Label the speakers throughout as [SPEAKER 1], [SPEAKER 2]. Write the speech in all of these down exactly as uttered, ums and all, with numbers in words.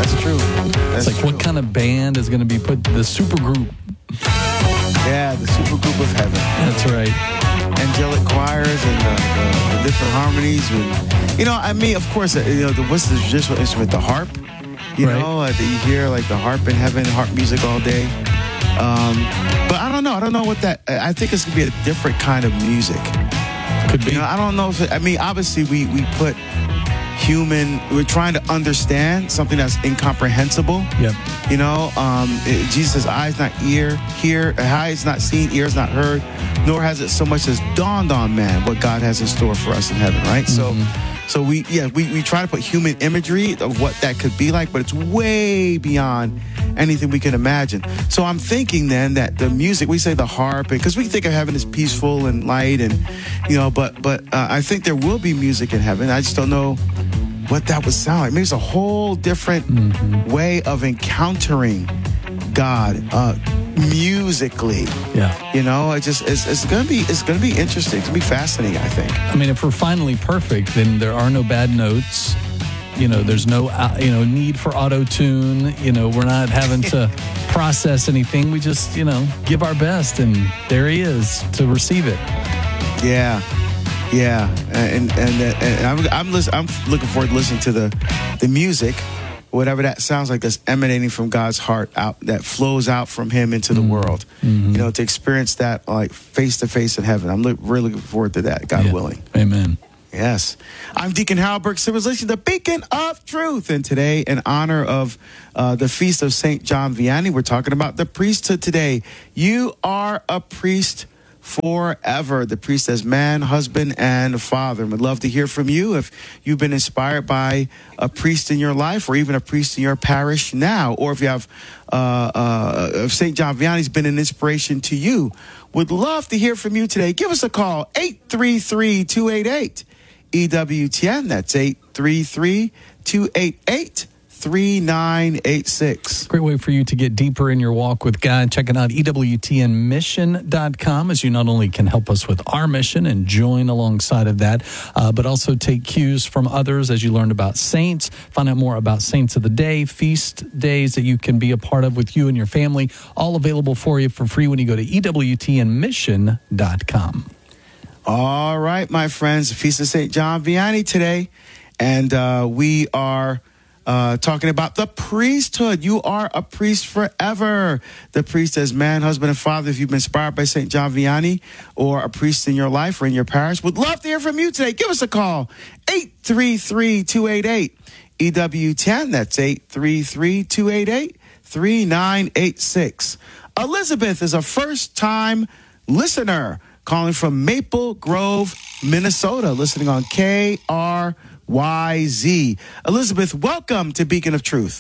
[SPEAKER 1] That's true. That's
[SPEAKER 2] It's like,
[SPEAKER 1] true.
[SPEAKER 2] what kind of band is going to be put, the super group?
[SPEAKER 1] Yeah, the super group of heaven.
[SPEAKER 2] That's right.
[SPEAKER 1] Angelic choirs and the, the, the different harmonies. And, you know, I mean, of course, uh, you know, the, what's the traditional instrument? The harp. You
[SPEAKER 2] Right.
[SPEAKER 1] know, uh, that you hear like the harp in heaven, harp music all day. Um, but I don't know. I don't know what that. I think it's gonna be a different kind of music.
[SPEAKER 2] Could be.
[SPEAKER 1] You know, I don't know if it, I mean, obviously, we we put human. We're trying to understand something that's incomprehensible.
[SPEAKER 2] Yep.
[SPEAKER 1] You know, um, it, Jesus' eyes not ear, hear, eyes not seen, ears not heard, nor has it so much as dawned on man what God has in store for us in heaven, right?
[SPEAKER 2] Mm-hmm.
[SPEAKER 1] So, so we, yeah, we, we try to put human imagery of what that could be like, but it's way beyond anything we can imagine. So I'm thinking then that the music, we say the harp, because we think of heaven as peaceful and light, and you know, but but uh, I think there will be music in heaven. I just don't know what that would sound like. Maybe it's a whole different
[SPEAKER 2] Mm-hmm.
[SPEAKER 1] way of encountering God uh, musically.
[SPEAKER 2] Yeah.
[SPEAKER 1] You know, it just it's, it's gonna be it's gonna be interesting. It's gonna be fascinating, I think.
[SPEAKER 2] I mean, if we're finally perfect, then there are no bad notes. You know, there's no, uh, you know, need for auto-tune. You know, we're not having to process anything. We just, you know, give our best, and there he is to receive it.
[SPEAKER 1] Yeah, yeah, and and, and I'm I'm, listen, I'm looking forward to listening to the the music, whatever that sounds like, that's emanating from God's heart out, that flows out from Him into the
[SPEAKER 2] Mm-hmm.
[SPEAKER 1] world.
[SPEAKER 2] Mm-hmm.
[SPEAKER 1] You know, to experience that like face to face in heaven. I'm look, really looking forward to that, God
[SPEAKER 2] Yeah.
[SPEAKER 1] willing.
[SPEAKER 2] Amen.
[SPEAKER 1] Yes. I'm Deacon Harold Burke Simmons, listening to Beacon of Truth. And today, in honor of uh, the feast of Saint John Vianney, we're talking about the priesthood today. You are a priest forever. The priest as man, husband, and father. And we'd love to hear from you if you've been inspired by a priest in your life, or even a priest in your parish now, or if you have uh, uh, if Saint John Vianney's been an inspiration to you. Would love to hear from you today. Give us a call, eight three three, two eight eight, E W T N. That's eight three three, two eight eight, three nine eight six.
[SPEAKER 2] Great way for you to get deeper in your walk with God. Checking out E W T N mission dot com, as you not only can help us with our mission and join alongside of that, uh, but also take cues from others as you learn about saints, find out more about saints of the day, feast days that you can be a part of with you and your family, all available for you for free when you go to E W T N mission dot com.
[SPEAKER 1] All right, my friends, Feast of Saint John Vianney today, and uh, we are uh, talking about the priesthood. You are a priest forever. The priest as man, husband, and father. If you've been inspired by Saint John Vianney, or a priest in your life or in your parish, would love to hear from you today. Give us a call, eight three three, two eight eight, E W T N. That's eight three three, two eight eight, three nine eight six. Elizabeth is a first-time listener, calling from Maple Grove, Minnesota, listening on K R Y Z. Elizabeth, welcome to Beacon of Truth.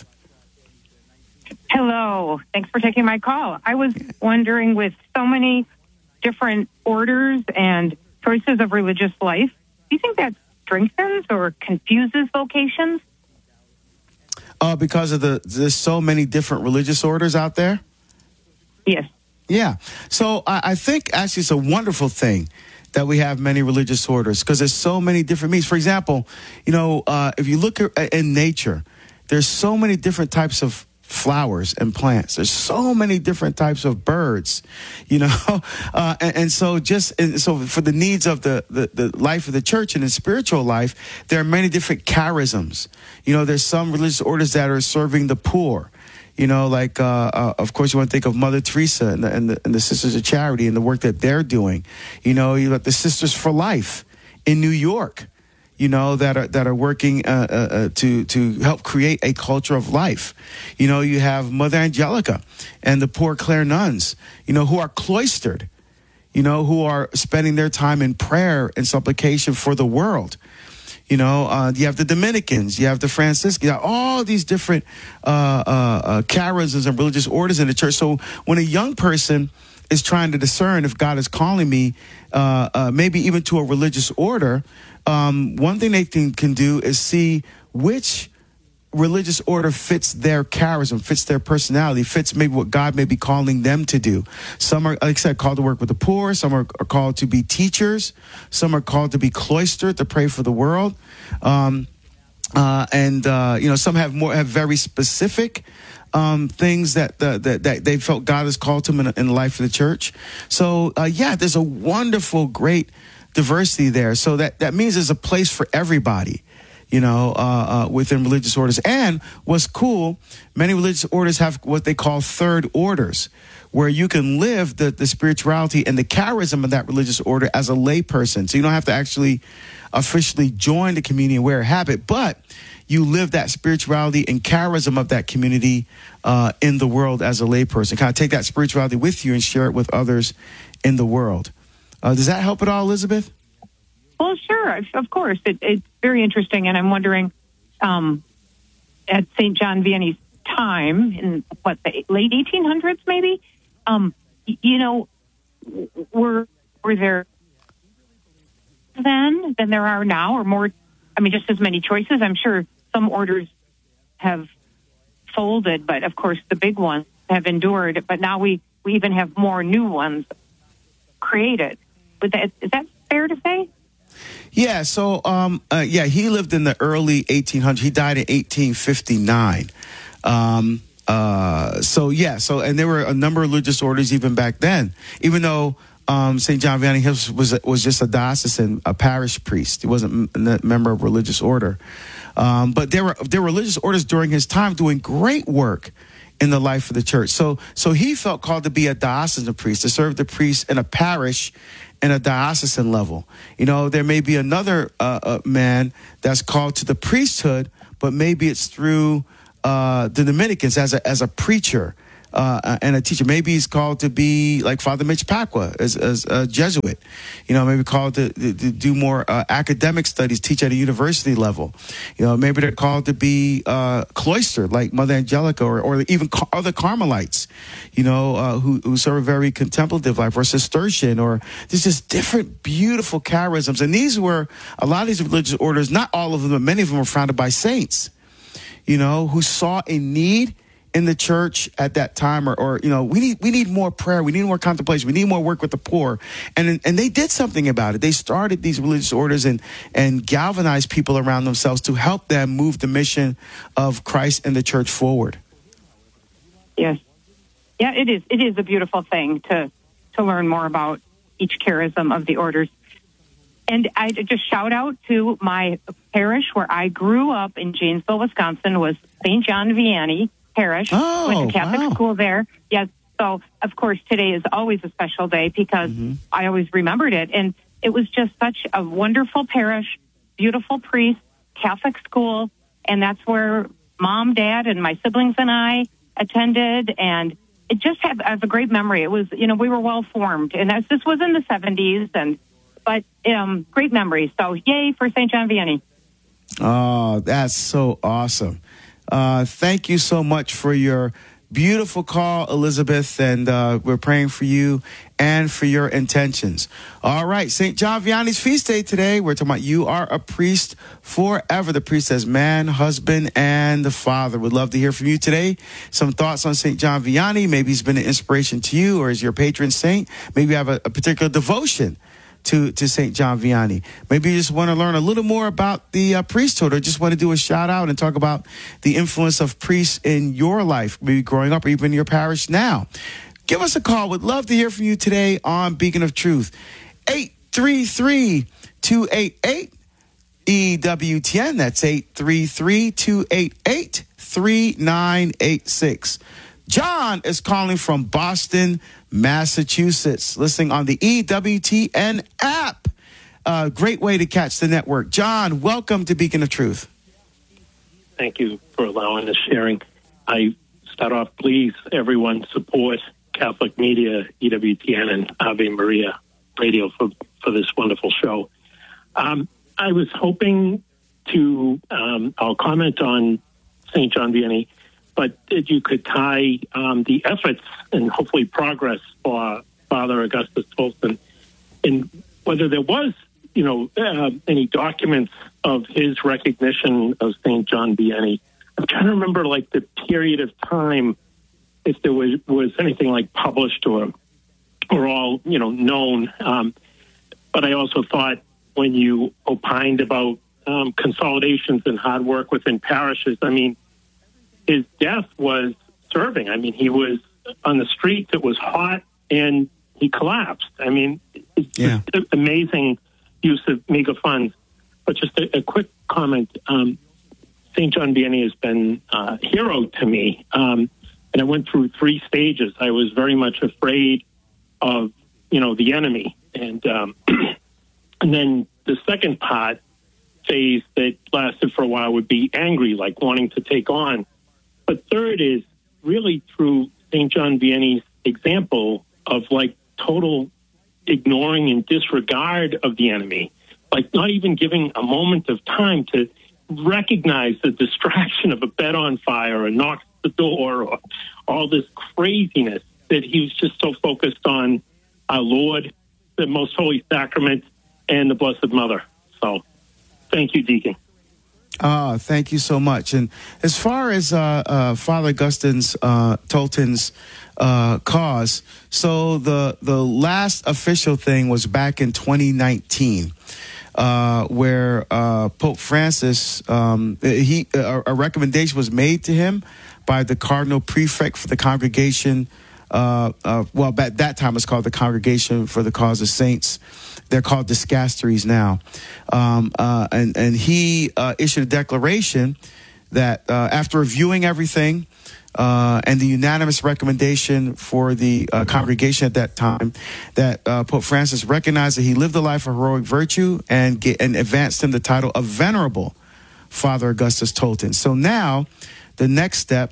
[SPEAKER 3] Hello. Thanks for taking my call. I was wondering, with so many different orders and choices of religious life, do you think that strengthens or confuses vocations?
[SPEAKER 1] Uh, because of the there's so many different religious orders out there?
[SPEAKER 3] Yes.
[SPEAKER 1] Yeah. So I, I think actually it's a wonderful thing that we have many religious orders, because there's so many different means. For example, you know, uh, if you look at, in nature, there's so many different types of flowers and plants. There's so many different types of birds, you know, uh, and, and so just and so for the needs of the, the, the life of the church and the spiritual life, there are many different charisms. You know, there's some religious orders that are serving the poor. You know, like, uh, uh, of course, you want to think of Mother Teresa and the, and, the, and the Sisters of Charity and the work that they're doing. You know, you got the Sisters for Life in New York, you know, that are that are working uh, uh, uh, to to help create a culture of life. You know, you have Mother Angelica and the Poor Clare nuns, you know, who are cloistered, you know, who are spending their time in prayer and supplication for the world. You know, uh, you have the Dominicans, you have the Franciscans, you have all these different uh, uh, uh, charisms and religious orders in the church. So when a young person is trying to discern if God is calling me, uh, uh, maybe even to a religious order, um, one thing they can, can do is see which religious order fits their charism, fits their personality, fits maybe what God may be calling them to do. Some are, like I said, called to work with the poor. Some are, are called to be teachers. Some are called to be cloistered, to pray for the world. Um, Uh, and, uh, you know, some have more, have very specific um, things that, uh, that that they felt God has called to them in, in the life of the church. So, uh, yeah, there's a wonderful, great diversity there. So that, that means there's a place for everybody, you know, uh, uh, within religious orders. And what's cool, many religious orders have what they call third orders, where you can live the, the spirituality and the charism of that religious order as a lay person. So you don't have to actually officially join the community and wear a habit, but you live that spirituality and charism of that community uh, in the world as a layperson. Kind of take that spirituality with you and share it with others in the world. Uh, does that help at all, Elizabeth?
[SPEAKER 3] Well, sure, of course. It, it's very interesting, and I'm wondering, um, at Saint John Vianney's time, in what, the late eighteen hundreds maybe, um, you know, were, were there then than there are now, or more, I mean, just as many choices? I'm sure some orders have folded, but of course the big ones have endured, but now we, we even have more new ones created. Would that, is that fair to say?
[SPEAKER 1] Yeah, so, um, uh, yeah, he lived in the early eighteen hundreds. He died in eighteen fifty-nine. Um, uh, so, yeah, so, and there were a number of religious orders even back then, even though um, Saint John Vianney was, was was just a diocesan, a parish priest. He wasn't a member of a religious order. Um, but there were there were religious orders during his time doing great work in the life of the church. So so he felt called to be a diocesan priest, to serve the priest in a parish in a diocesan level. You know, there may be another uh, uh, man that's called to the priesthood, but maybe it's through uh, the Dominicans as a as a preacher uh, and a teacher. Maybe he's called to be like Father Mitch Pacwa as, as a Jesuit. You know, maybe called to, to, to do more uh, academic studies, teach at a university level. You know, maybe they're called to be uh, cloistered like Mother Angelica, or, or even car- other Carmelites, you know, uh, who, who serve a very contemplative life, or Cistercian, or there's just different beautiful charisms. And these were, a lot of these religious orders, not all of them, but many of them were founded by saints, you know, who saw a need in the church at that time, or, or, you know, we need, we need more prayer. We need more contemplation. We need more work with the poor. And, and they did something about it. They started these religious orders and, and galvanized people around themselves to help them move the mission of Christ and the church forward.
[SPEAKER 3] Yes. Yeah, it is. It is a beautiful thing to, to learn more about each charism of the orders. And I just shout out to my parish where I grew up in Janesville, Wisconsin, was Saint John Vianney Parish.
[SPEAKER 1] Oh,
[SPEAKER 3] went to Catholic
[SPEAKER 1] wow.
[SPEAKER 3] school there. Yes. So, of course, today is always a special day because mm-hmm. I always remembered it. And it was just such a wonderful parish, beautiful priest, Catholic school. And that's where Mom, Dad, and my siblings and I attended. And it just had, has a great memory. It was, you know, we were well formed. And that's, this was in the seventies. And But um, great memories. So, yay for Saint John Vianney.
[SPEAKER 1] Oh, that's so awesome. Uh, thank you so much for your beautiful call, Elizabeth, and uh, we're praying for you and for your intentions. All right, Saint John Vianney's feast day today. We're talking about you are a priest forever. The priest as man, husband, and the father. We'd love to hear from you today. Some thoughts on Saint John Vianney. Maybe he's been an inspiration to you, or is your patron saint. Maybe you have a, a particular devotion to, to Saint John Vianney. Maybe you just want to learn a little more about the uh, priesthood, or just want to do a shout out and talk about the influence of priests in your life, maybe growing up or even in your parish now. Give us a call. We'd love to hear from you today on Beacon of Truth. eight three three, two eight eight, E W T N. That's eight three three, two eight eight, three nine eight six. John is calling from Boston, Massachusetts, listening on the E W T N app. Uh, great way to catch the network. John, welcome to Beacon of Truth.
[SPEAKER 4] Thank you for allowing this sharing. I start off, please, everyone support Catholic Media, E W T N, and Ave Maria Radio for, for this wonderful show. Um, I was hoping to, um, I'll comment on Saint John Vianney, but that you could tie um, the efforts and hopefully progress for Father Augustus Tolson in whether there was, you know, uh, any documents of his recognition of Saint John Vianney. I'm trying to remember, like, the period of time, if there was, was anything like published or or all, you know, known. Um, but I also thought when you opined about um, consolidations and hard work within parishes. I mean, his death was serving. I mean, he was on the streets. It was hot, and he collapsed. I mean, it's
[SPEAKER 1] Yeah.
[SPEAKER 4] just amazing use of meager funds. But just a, a quick comment. Um, Saint John Vianney has been a hero to me. Um, and I went through three stages. I was very much afraid of, you know, the enemy. And um, and then the second part, phase that lasted for a while would be angry, like wanting to take on. But third is really through Saint John Vianney's example of like total ignoring and disregard of the enemy, like not even giving a moment of time to recognize the distraction of a bed on fire or knocks the door or all this craziness, that he was just so focused on our Lord, the Most Holy Sacrament, and the Blessed Mother. So thank you, Deacon.
[SPEAKER 1] Ah, thank you so much. And as far as uh, uh, Father Augustine's uh, Tolton's uh, cause, so the the last official thing was back in twenty nineteen. Uh, where uh, Pope Francis, um, he a, a recommendation was made to him by the Cardinal Prefect for the Congregation. Uh, uh, well, at that time it was called the Congregation for the Cause of Saints. They're called Dicasteries now. Um, uh, and, and he uh, issued a declaration that uh, after reviewing everything, Uh, and the unanimous recommendation for the uh, congregation at that time, that uh, Pope Francis recognized that he lived a life of heroic virtue and, get, and advanced him the title of Venerable Father Augustus Tolton. So now the next step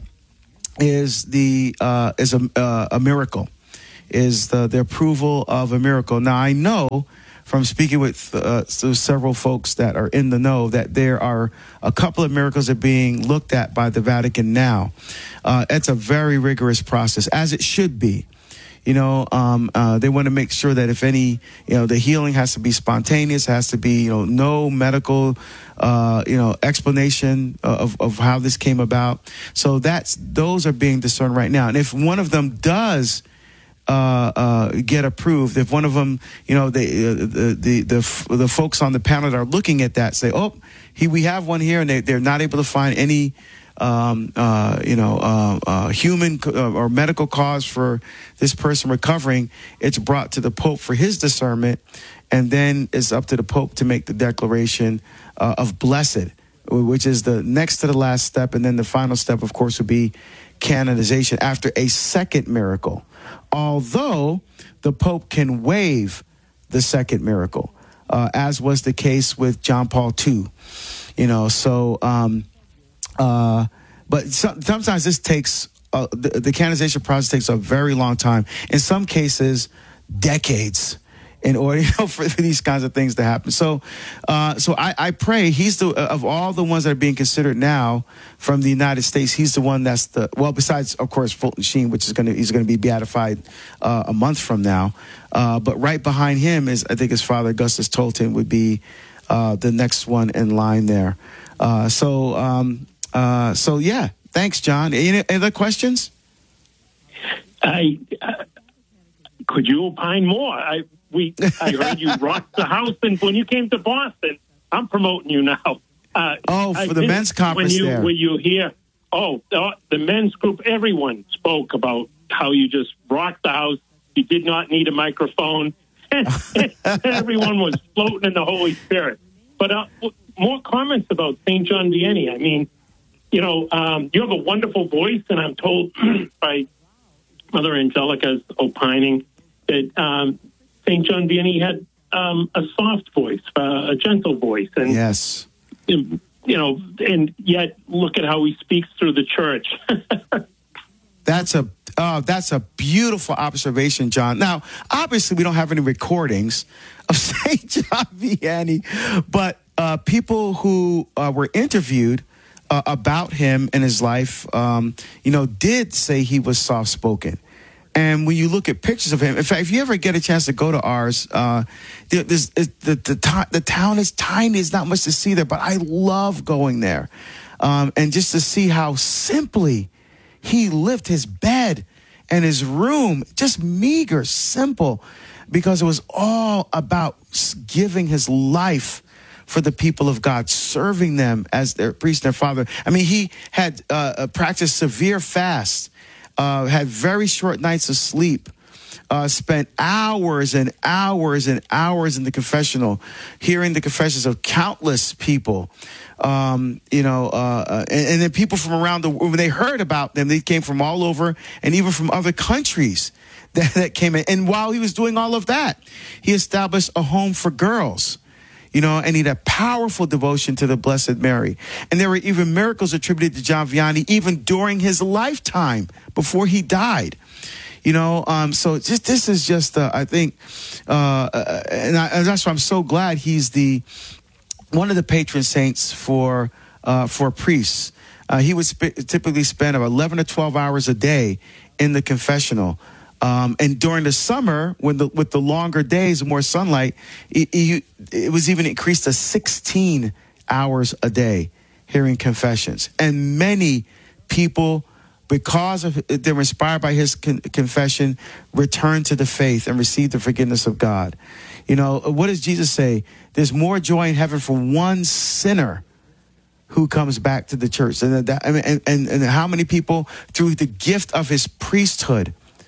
[SPEAKER 1] is the uh, is a, uh, a miracle, is the, the approval of a miracle. Now I know from speaking with uh, several folks that are in the know that there are a couple of miracles that are being looked at by the Vatican now. Uh, it's a very rigorous process, as it should be. You know, um, uh, they want to make sure that if any, you know, the healing has to be spontaneous, has to be, you know, no medical, uh, you know, explanation of, of how this came about. So that's, those are being discerned right now. And if one of them does Uh, uh, get approved, if one of them, you know, they, uh, the, the the the folks on the panel that are looking at that say, oh, he, we have one here, and they, they're not able to find any, um, uh, you know, uh, uh, human or medical cause for this person recovering, it's brought to the Pope for his discernment, and then it's up to the Pope to make the declaration uh, of blessed, which is the next to the last step, and then the final step, of course, would be canonization after a second miracle. Although the Pope can waive the second miracle, uh, as was the case with John Paul the Second. You know, so, um, uh, but so, sometimes this takes, uh, the, the canonization process takes a very long time. In some cases, decades. In order, you know, for these kinds of things to happen. So, uh, so I, I pray he's the, of all the ones that are being considered now from the United States, he's the one that's the, well, besides, of course, Fulton Sheen, which is going to, he's going to be beatified uh, a month from now. Uh, but right behind him is, I think, his Father Augustus Tolton would be uh, the next one in line there. Uh, so, um, uh, so yeah, thanks, John. Any, any other questions?
[SPEAKER 4] I, uh, could you opine more? I, We, I heard you rocked the house, and when you came to Boston, I'm promoting you now. Uh,
[SPEAKER 1] oh, for
[SPEAKER 4] I
[SPEAKER 1] the men's conference
[SPEAKER 4] when you,
[SPEAKER 1] there.
[SPEAKER 4] When you hear, oh, the, the men's group, everyone spoke about how you just rocked the house. You did not need a microphone. Everyone was floating in the Holy Spirit. But uh, more comments about Saint John Vianney. I mean, you know, um, you have a wonderful voice, and I'm told by Mother Angelica's opining that um, Saint John Vianney had um, a soft voice, uh, a gentle voice, and
[SPEAKER 1] yes,
[SPEAKER 4] you know, and yet look at how he speaks through the church.
[SPEAKER 1] That's a uh, that's a beautiful observation, John. Now, obviously, we don't have any recordings of Saint John Vianney, but uh, people who uh, were interviewed uh, about him and his life, um, you know, did say he was soft spoken. And when you look at pictures of him, in fact, if you ever get a chance to go to ours, uh, there's, the, the, the, the town is tiny. There's not much to see there, but I love going there. Um, and just to see how simply he lived his bed and his room, just meager, simple, because it was all about giving his life for the people of God, serving them as their priest and their father. I mean, he had uh, practiced severe fasts, uh, had very short nights of sleep, uh, spent hours and hours and hours in the confessional, hearing the confessions of countless people. Um, you know, uh, and, and then people from around the world, when they heard about them, they came from all over and even from other countries that, that came in. And while he was doing all of that, he established a home for girls, you know, and he had a powerful devotion to the Blessed Mary. And there were even miracles attributed to John Vianney even during his lifetime before he died. You know, um, so just this is just, uh, I think, uh, and, I, and that's why I'm so glad he's the one of the patron saints for uh, for priests. Uh, he would sp- typically spend about eleven to twelve hours a day in the confessional. Um, and during the summer, when the, with the longer days and more sunlight, it, it, it was even increased to sixteen hours a day hearing confessions. And many people, because of they were inspired by his con- confession, returned to the faith and received the forgiveness of God. You know, what does Jesus say? There's more joy in heaven for one sinner who comes back to the church. And, that, and, and, and how many people, through the gift of his priesthood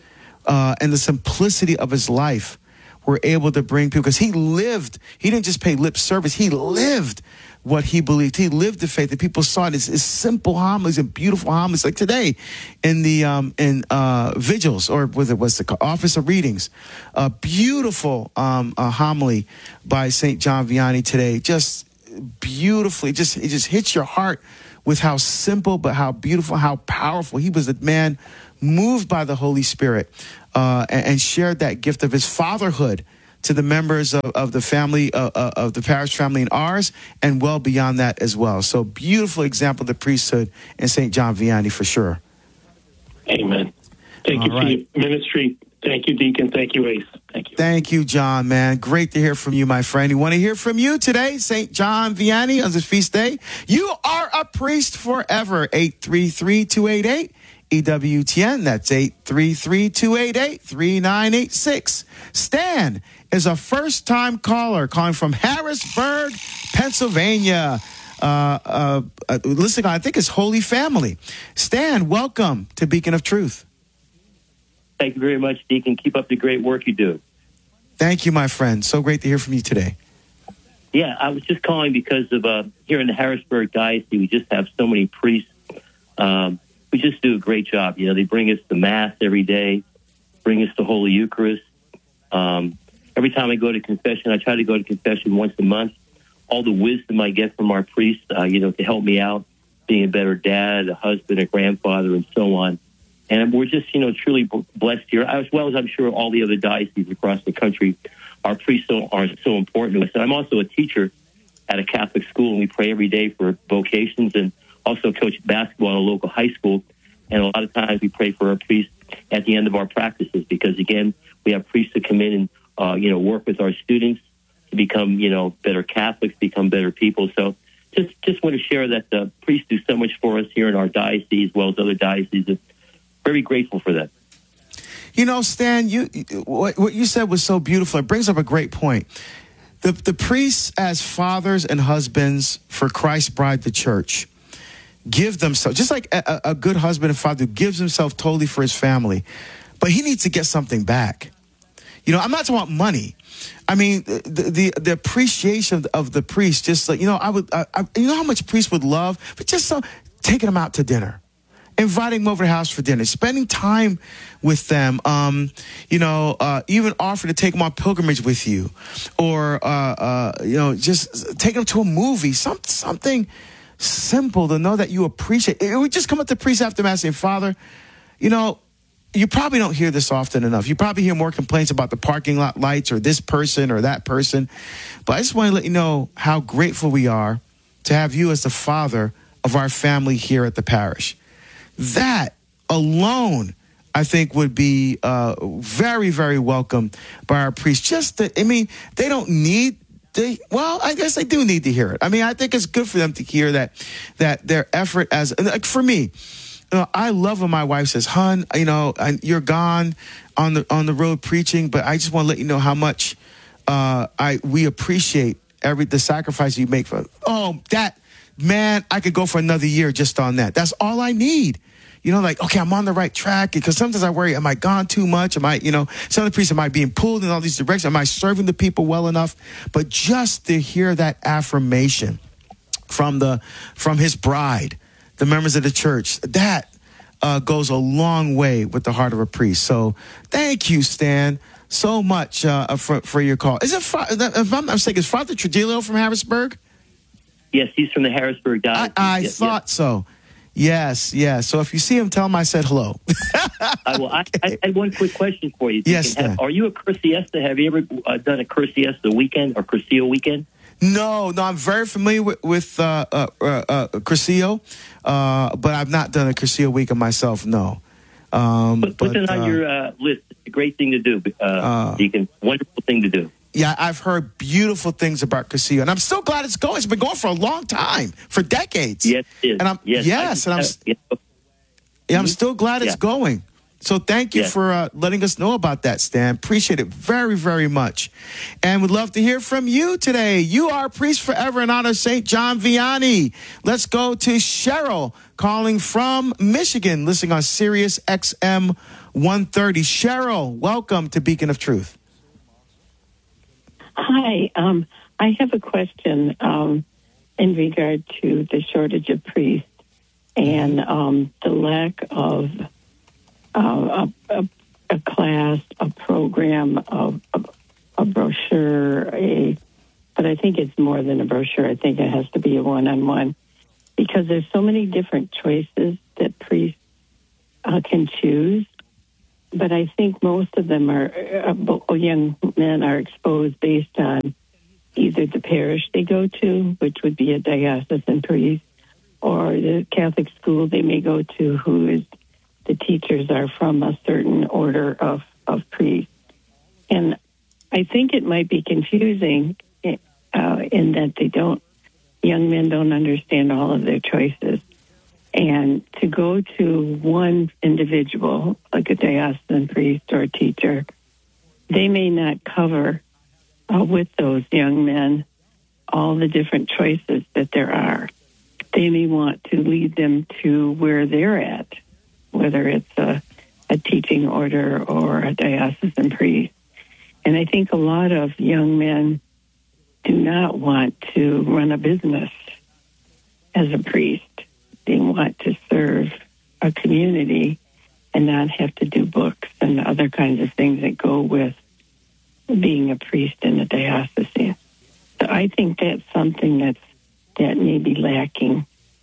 [SPEAKER 1] uh, and the simplicity of his life, were able to bring people. Because he lived, he didn't just pay lip service, he lived what he believed. He lived the faith, that people saw it as, as simple homilies and beautiful homilies. Like today in the um, in uh, vigils, or was it was the office of readings, a beautiful um, a homily by Saint John Vianney today. Just beautifully, just it just hits your heart with how simple, but how beautiful, how powerful. He was a man moved by the Holy Spirit uh, and, and shared that gift of his fatherhood to the members of, of the family, uh, uh, of the parish family and ours, and well beyond that as well. So beautiful example of the priesthood in Saint John Vianney for sure.
[SPEAKER 4] Amen. Thank
[SPEAKER 1] All
[SPEAKER 4] you
[SPEAKER 1] right.
[SPEAKER 4] for your ministry. Thank you, Deacon. Thank you, Ace. Thank you.
[SPEAKER 1] Thank you, John, man. Great to hear from you, my friend. We want to hear from you today, Saint John Vianney, on this feast day. You are a priest forever. eight three three, two eight eight, E W T N. That's eight three three, two eight eight, three nine eight six. Stan is a first-time caller calling from Harrisburg, Pennsylvania. Uh, uh, uh, listening on, I think it's Holy Family. Stan, welcome to Beacon of Truth.
[SPEAKER 5] Thank you very much, Deacon. Keep up the great work you do.
[SPEAKER 1] Thank you, my friend. So great to hear from you today.
[SPEAKER 5] Yeah, I was just calling because of uh, here in the Harrisburg Diocese, we just have so many priests. Um, we just do a great job. You know, they bring us the Mass every day, bring us the Holy Eucharist. Um, every time I go to confession, I try to go to confession once a month. All the wisdom I get from our priests, uh, you know, to help me out, being a better dad, a husband, a grandfather, and so on. And we're just, you know, truly blessed here, as well as I'm sure all the other dioceses across the country. Our priests are so important to us. And I'm also a teacher at a Catholic school, and we pray every day for vocations, and also coach basketball at a local high school. And a lot of times we pray for our priests at the end of our practices because, again, we have priests to come in and, uh, you know, work with our students to become, you know, better Catholics, become better people. So just just want to share that the priests do so much for us here in our diocese, as well as other dioceses. Very grateful for that.
[SPEAKER 1] You know, Stan, you what, what you said was so beautiful. It brings up a great point. The, the priests as fathers and husbands for Christ's bride, the church, give themselves, just like a, a good husband and father who gives himself totally for his family, but he needs to get something back. You know, I'm not talking about money. I mean, the the, the appreciation of, of the priest, just like, you know, I would, I, I, you know how much priests would love, but just so, taking them out to dinner, inviting them over to the house for dinner, spending time with them, um, you know, uh, even offering to take them on pilgrimage with you, or, uh, uh, you know, just taking them to a movie, some, something simple to know that you appreciate. It would just come up to the priest after Mass saying, Father, you know, you probably don't hear this often enough. You probably hear more complaints about the parking lot lights or this person or that person. But I just want to let you know how grateful we are to have you as the father of our family here at the parish. That alone, I think, would be uh, very, very welcome by our priests. Just that, I mean, they don't need, they, well, I guess they do need to hear it. I mean, I think it's good for them to hear that, that their effort as, like for me, you know, I love when my wife says, "Hun, you know, you're gone on the on the road preaching, but I just want to let you know how much uh, I we appreciate every the sacrifice you make for, oh, that, man, I could go for another year just on that. That's all I need. You know, like, okay, I'm on the right track. Because sometimes I worry, am I gone too much? Am I, you know, some of the priests, am I being pulled in all these directions? Am I serving the people well enough? But just to hear that affirmation from the from his bride, the members of the church, that uh, goes a long way with the heart of a priest. So thank you, Stan, so much uh, for, for your call. Is it, if I'm not mistaken, is Father Trujillo from Harrisburg?
[SPEAKER 5] Yes, he's from the Harrisburg Diocese.
[SPEAKER 1] I, I
[SPEAKER 5] yes,
[SPEAKER 1] thought
[SPEAKER 5] yes.
[SPEAKER 1] so. Yes, yes. So if you see him, tell him I said hello.
[SPEAKER 5] I will. I, I had one quick question for you.
[SPEAKER 1] Yes,
[SPEAKER 5] you have, are you a Cursiesta? Have you ever uh, done a Cursiesta weekend or Cursillo weekend?
[SPEAKER 1] No, no. I'm very familiar with, with uh, uh, uh, uh, Cursillo, uh, but I've not done a Cursillo weekend myself, no. Um,
[SPEAKER 5] put, put
[SPEAKER 1] but,
[SPEAKER 5] it on
[SPEAKER 1] uh,
[SPEAKER 5] your uh, list. It's a great thing to do. Uh, uh, you can, wonderful thing to do.
[SPEAKER 1] Yeah, I've heard beautiful things about Cursillo, and I'm still glad it's going. It's been going for a long time, for decades.
[SPEAKER 5] Yes, it is.
[SPEAKER 1] And I'm,
[SPEAKER 5] yes,
[SPEAKER 1] yes,
[SPEAKER 5] I,
[SPEAKER 1] and I'm,
[SPEAKER 5] uh, yeah.
[SPEAKER 1] yeah, I'm still glad it's
[SPEAKER 5] Yeah.
[SPEAKER 1] going. So thank you
[SPEAKER 5] Yeah.
[SPEAKER 1] for uh, letting us know about that, Stan. Appreciate it very, very much. And we'd love to hear from you today. You are a priest forever in honor of Saint John Vianney. Let's go to Cheryl calling from Michigan, listening on Sirius X M one thirty. Cheryl, welcome to Beacon of Truth.
[SPEAKER 6] Hi, um, I have a question um, in regard to the shortage of priests and um, the lack of uh, a, a, a class, a program, a, a, a brochure, a, but I think it's more than a brochure. I think it has to be a one-on-one because there's so many different choices that priests uh, can choose. But I think most of them are, uh, young men are exposed based on either the parish they go to, which would be a diocesan priest, or the Catholic school they may go to, who is, the teachers are from a certain order of, of priests. And I think it might be confusing uh, in that they don't, young men don't understand all of their choices. And to go to one individual, like a diocesan priest or a teacher, they may not cover uh, with those young men all the different choices that there are. They may want to lead them to where they're at, whether it's a, a teaching order or a diocesan priest. And I think a lot of young men do not want to run a business as a priest. They want to serve a community and not have to do books and other kinds of things that go with being a priest in a diocese. So I think that's something that's that may be lacking.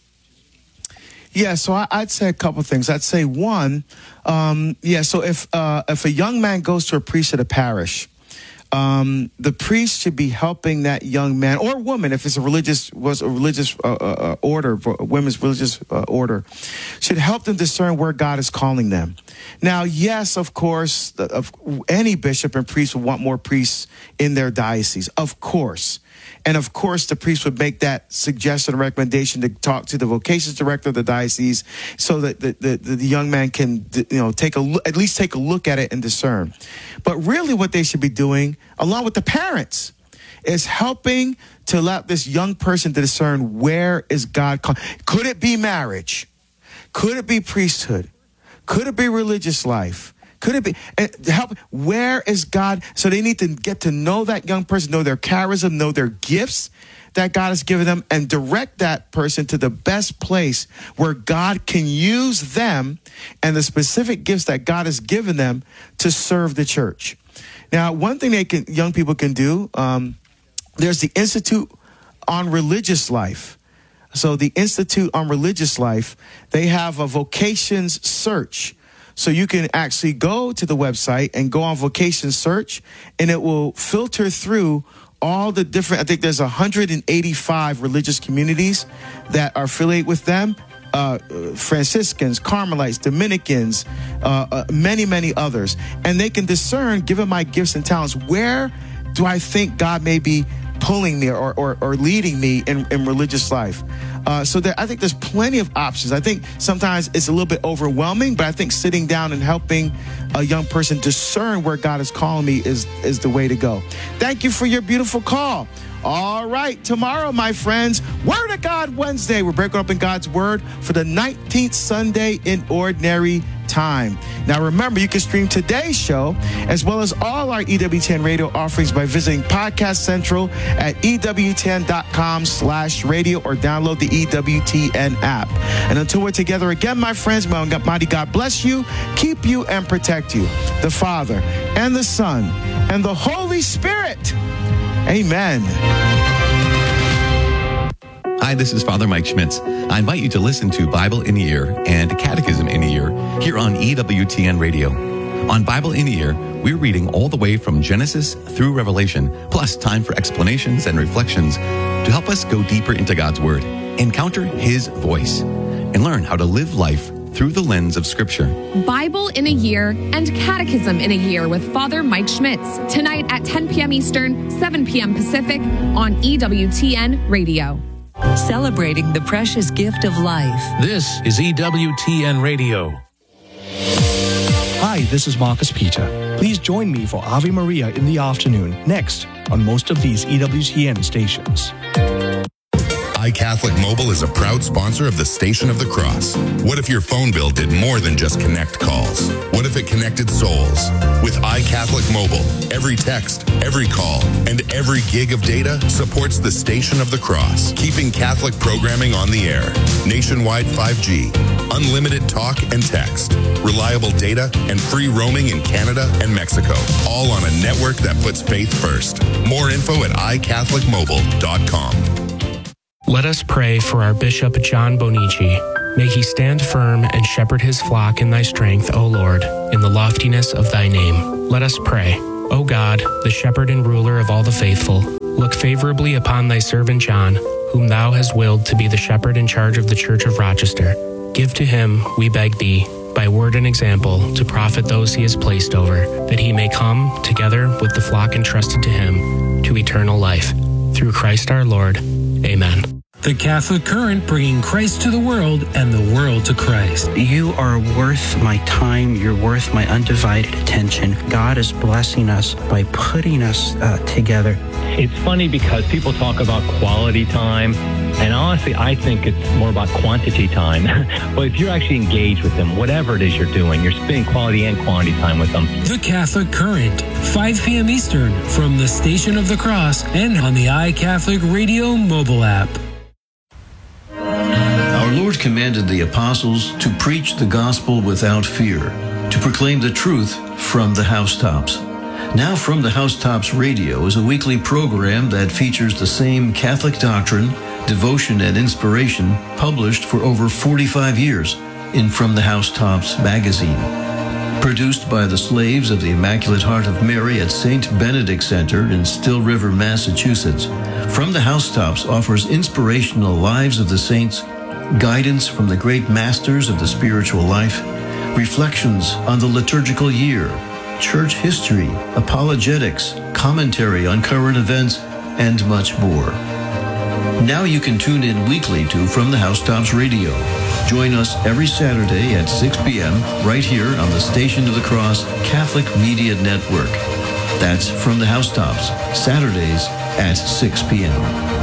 [SPEAKER 1] Yeah, so I, I'd say a couple of things. I'd say one, um, yeah. So if uh, if a young man goes to a priest at a parish, Um, the priest should be helping that young man or woman, if it's a religious was a religious uh, uh, order, a women's religious uh, order, should help them discern where God is calling them. Now, yes, of course, the, of any bishop and priest would want more priests in their diocese, of course. And of course, the priest would make that suggestion or recommendation to talk to the vocations director of the diocese so that the, the, the young man can, you know, take a look, at least take a look at it and discern. But really what they should be doing, along with the parents, is helping to let this young person to discern where is God calling. Could it be marriage? Could it be priesthood? Could it be religious life? Could it be and help? Where is God? So they need to get to know that young person, know their charism, know their gifts that God has given them, and direct that person to the best place where God can use them and the specific gifts that God has given them to serve the church. Now, one thing they can, young people can do, um, there's the Institute on Religious Life. So the Institute on Religious Life, they have a vocations search. So you can actually go to the website and go on vocation search, and it will filter through all the different, I think there's one hundred eighty-five religious communities that are affiliated with them. Uh, Franciscans, Carmelites, Dominicans, uh, uh, many, many others. And they can discern, given my gifts and talents, where do I think God may be pulling me or, or, or leading me in, in religious life. Uh, so there, I think there's plenty of options. I think sometimes it's a little bit overwhelming, but I think sitting down and helping a young person discern where God is calling me is, is the way to go. Thank you for your beautiful call. All right, tomorrow, my friends, Word of God Wednesday. We're breaking up in God's Word for the nineteenth Sunday in Ordinary Time. Now, remember, you can stream today's show as well as all our E W T N radio offerings by visiting Podcast Central at E W T N dot com slash radio or download the E W T N app. And until we're together again, my friends, may Almighty God bless you, keep you, and protect you. The Father and the Son and the Holy Spirit. Amen.
[SPEAKER 7] Hi, this is Father Mike Schmitz. I invite you to listen to Bible in the Ear and Catechism in the Ear here on E W T N Radio. On Bible in the Ear, we're reading all the way from Genesis through Revelation, plus time for explanations and reflections to help us go deeper into God's Word, encounter His voice, and learn how to live life through the lens of Scripture.
[SPEAKER 8] Bible in a Year and Catechism in a Year with Father Mike Schmitz. Tonight at ten p.m. Eastern, seven p.m. Pacific on E W T N Radio.
[SPEAKER 9] Celebrating the precious gift of life.
[SPEAKER 10] This is E W T N Radio.
[SPEAKER 11] Hi, this is Marcus Peter. Please join me for Ave Maria in the afternoon, next on most of these E W T N stations.
[SPEAKER 12] iCatholic Mobile is a proud sponsor of the Station of the Cross. What if your phone bill did more than just connect calls? What if it connected souls? With iCatholic Mobile, every text, every call, and every gig of data supports the Station of the Cross, keeping Catholic programming on the air. Nationwide five G, unlimited talk and text, reliable data, and free roaming in Canada and Mexico, all on a network that puts faith first. More info at i catholic mobile dot com.
[SPEAKER 13] Let us pray for our Bishop John Bonici. May he stand firm and shepherd his flock in thy strength, O Lord, in the loftiness of thy name. Let us pray. O God, the shepherd and ruler of all the faithful, look favorably upon thy servant John, whom thou hast willed to be the shepherd in charge of the Church of Rochester. Give to him, we beg thee, by word and example, to profit those he has placed over, that he may come, together with the flock entrusted to him, to eternal life. Through Christ our Lord. Amen.
[SPEAKER 10] The Catholic Current, bringing Christ to the world and the world to Christ.
[SPEAKER 14] You are worth my time. You're worth my undivided attention. God is blessing us by putting us uh, together.
[SPEAKER 15] It's funny because people talk about quality time, and honestly, I think it's more about quantity time. But if you're actually engaged with them, whatever it is you're doing, you're spending quality and quantity time with them.
[SPEAKER 10] The Catholic Current, five p.m. Eastern, from the Station of the Cross and on the iCatholic Radio mobile app.
[SPEAKER 16] Our Lord commanded the apostles to preach the gospel without fear, to proclaim the truth from the housetops. Now From the Housetops Radio is a weekly program that features the same Catholic doctrine, devotion, and inspiration published for over forty-five years in From the Housetops magazine. Produced by the slaves of the Immaculate Heart of Mary at Saint Benedict Center in Still River, Massachusetts, From the Housetops offers inspirational lives of the saints, guidance from the great masters of the spiritual life, reflections on the liturgical year, church history, apologetics, commentary on current events, and much more. Now you can tune in weekly to From the Housetops Radio. Join us every Saturday at six p.m. right here on the Station of the Cross Catholic Media Network. That's From the Housetops, Saturdays at six p.m.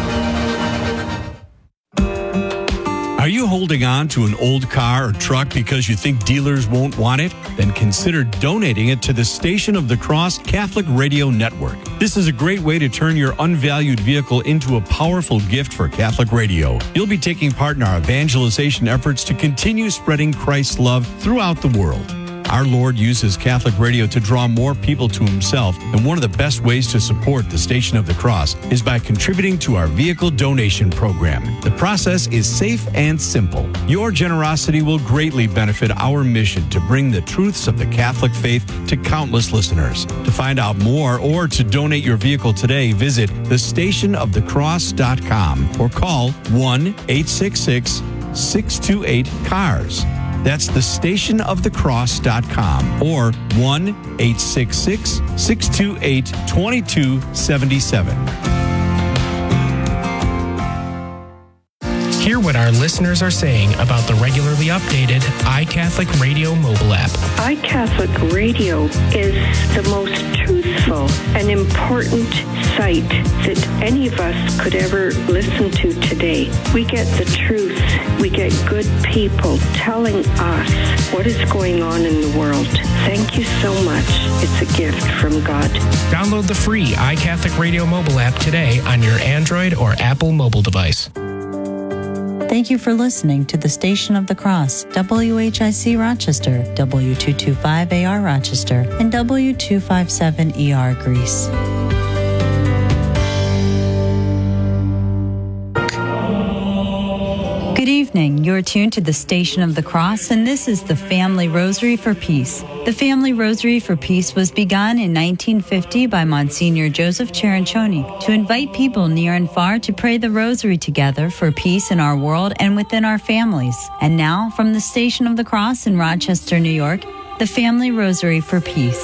[SPEAKER 17] Are you holding on to an old car or truck because you think dealers won't want it? Then consider donating it to the Station of the Cross Catholic Radio Network. This is a great way to turn your unvalued vehicle into a powerful gift for Catholic radio. You'll be taking part in our evangelization efforts to continue spreading Christ's love throughout the world. Our Lord uses Catholic radio to draw more people to Himself, and one of the best ways to support the Station of the Cross is by contributing to our vehicle donation program. The process is safe and simple. Your generosity will greatly benefit our mission to bring the truths of the Catholic faith to countless listeners. To find out more or to donate your vehicle today, visit the station of the cross dot com or call one eight six six, six two eight, C A R S. That's the station of the cross dot com or one eight six six, six two eight, two two seven seven.
[SPEAKER 13] what our listeners are saying about the regularly updated iCatholic Radio mobile app.
[SPEAKER 18] iCatholic Radio is the most truthful and important site that any of us could ever listen to today. We get the truth. We get good people telling us what is going on in the world. Thank you so much. It's a gift from God.
[SPEAKER 13] Download the free iCatholic Radio mobile app today on your Android or Apple mobile device.
[SPEAKER 19] Thank you for listening to the Station of the Cross, W H I C Rochester, W two twenty-five A R Rochester, and W two fifty-seven E R Greece. Good evening. You're tuned to the Station of the Cross, and this is the Family Rosary for Peace. The Family Rosary for Peace was begun in nineteen fifty by Monsignor Joseph Cerancioni to invite people near and far to pray the Rosary together for peace in our world and within our families. And now, from the Station of the Cross in Rochester, New York, the Family Rosary for Peace.